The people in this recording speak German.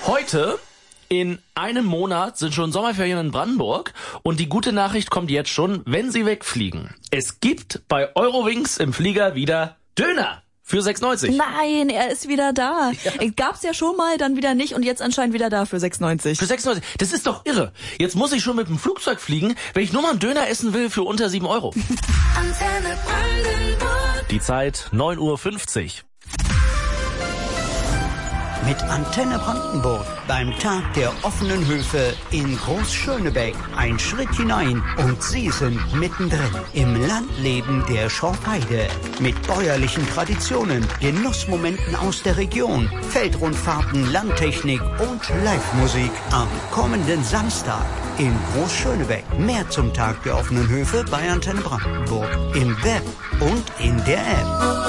Heute in einem Monat sind schon Sommerferien in Brandenburg und die gute Nachricht kommt jetzt schon, wenn Sie wegfliegen. Es gibt bei Eurowings im Flieger wieder Döner für 6,90. Nein, er ist wieder da. Ja. Gab's ja schon mal, dann wieder nicht und jetzt anscheinend wieder da für 6,90. Für 6,90. Das ist doch irre. Jetzt muss ich schon mit dem Flugzeug fliegen, wenn ich nur mal einen Döner essen will für unter 7 Euro. Antenne Brandenburg. Die Zeit 9:50 Uhr. Mit Antenne Brandenburg beim Tag der offenen Höfe in Großschönebeck. Ein Schritt hinein und Sie sind mittendrin im Landleben der Schorfheide. Mit bäuerlichen Traditionen, Genussmomenten aus der Region, Feldrundfahrten, Landtechnik und Live-Musik am kommenden Samstag in Großschönebeck. Mehr zum Tag der offenen Höfe bei Antenne Brandenburg im Web und in der App.